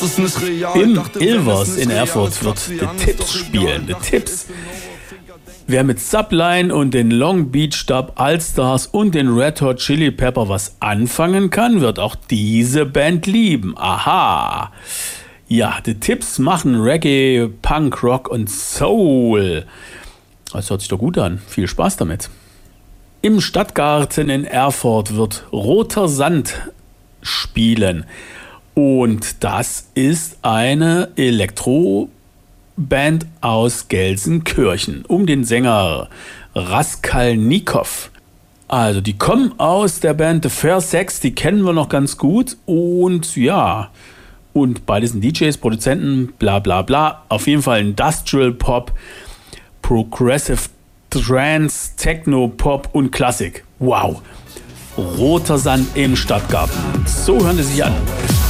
Im Ilvers in Erfurt wird The Tips spielen. The Tips. Wer mit Subline und den Long Beach Dub Allstars und den Red Hot Chili Pepper was anfangen kann, wird auch diese Band lieben. Aha. Ja, The Tips machen Reggae, Punk, Rock und Soul. Das hört sich doch gut an. Viel Spaß damit. Im Stadtgarten in Erfurt wird Roter Sand spielen. Und das ist eine Elektroband aus Gelsenkirchen um den Sänger Raskolnikow. Also die kommen aus der Band The Fair Sex, die kennen wir noch ganz gut. Und ja, und beide sind DJs, Produzenten, bla bla bla. Auf jeden Fall Industrial Pop, Progressive Trance, Techno, Pop und Klassik. Wow. Roter Sand im Stadtgarten. So hören sie sich an.